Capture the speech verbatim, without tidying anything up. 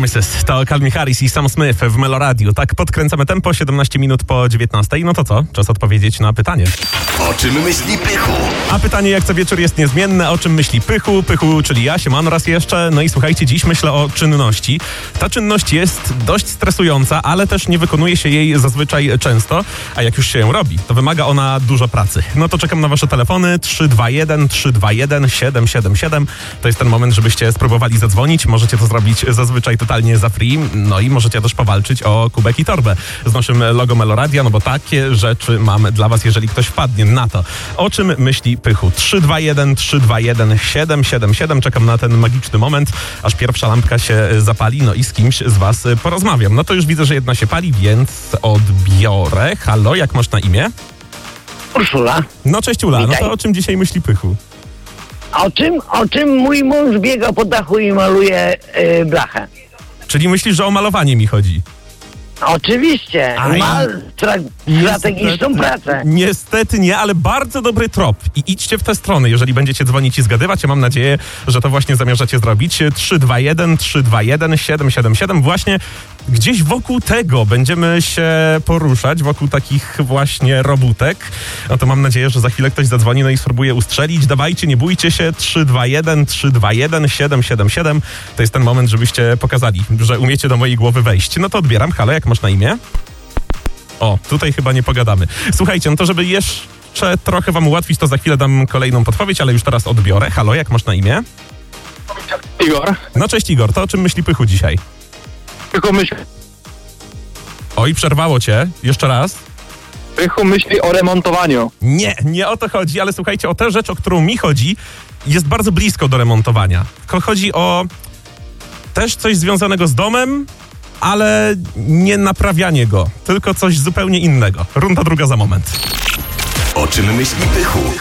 Promises to Calvin Harris i Sam Smith w Meloradiu. Tak podkręcamy tempo, siedemnaście minut po dziewiętnastej. No to co? Czas odpowiedzieć na pytanie. O czym myśli Pychu? A pytanie jak co wieczór jest niezmienne. O czym myśli Pychu? Pychu, czyli ja, siemano raz jeszcze. No i słuchajcie, dziś myślę o czynności. Ta czynność jest dość stresująca, ale też nie wykonuje się jej zazwyczaj często. A jak już się ją robi, to wymaga ona dużo pracy. No to czekam na wasze telefony. trzy dwa jeden trzy dwa jeden siedem siedem siedem. To jest ten moment, żebyście spróbowali zadzwonić. Możecie to zrobić zazwyczaj totalnie za free. No i możecie też powalczyć o kubek i torbę z naszym logo Meloradia, no bo takie rzeczy mam dla was, jeżeli ktoś wpadnie na to. O czym myśli Pychu? trzy dwa jeden trzy dwa jeden siedem siedem siedem. Czekam na ten magiczny moment, aż pierwsza lampka się zapali, no i z kimś z was porozmawiam. No to już widzę, że jedna się pali, więc odbiorę. Halo, jak masz na imię? Urszula. No cześć Ula, no Witaj. to o czym dzisiaj myśli Pychu? O czym, o czym mój mąż biega po dachu i maluje yy, blachę? Czyli myślisz, że o malowanie mi chodzi? Oczywiście. Aj. Ma stra- strategiczną pracę. Niestety nie, ale bardzo dobry trop. I idźcie w tę stronę, jeżeli będziecie dzwonić i zgadywać. Ja mam nadzieję, że to właśnie zamierzacie zrobić. trzy dwa jeden trzy dwa jeden siedem siedem siedem. Właśnie gdzieś wokół tego będziemy się poruszać, wokół takich właśnie robótek. No to mam nadzieję, że za chwilę ktoś zadzwoni, no i spróbuje ustrzelić. Dawajcie, nie bójcie się. trzy dwa jeden trzy dwa jeden siedem siedem siedem. To jest ten moment, żebyście pokazali, że umiecie do mojej głowy wejść. No to odbieram. Halo, jak masz na imię? O, tutaj chyba nie pogadamy. Słuchajcie, no to żeby jeszcze trochę wam ułatwić, to za chwilę dam kolejną podpowiedź, ale już teraz odbiorę. Halo, jak masz na imię? Igor, No cześć Igor, to o czym myśli Pychu dzisiaj? Pychu myśli, Oj, przerwało cię. Jeszcze raz. Pychu myśli o remontowaniu. Nie, nie o to chodzi, ale słuchajcie, o tę rzecz, o którą mi chodzi, jest bardzo blisko do remontowania. Tylko chodzi o też coś związanego z domem, ale nie naprawianie go, tylko coś zupełnie innego. Runda druga za moment. O czym myśli Pychu?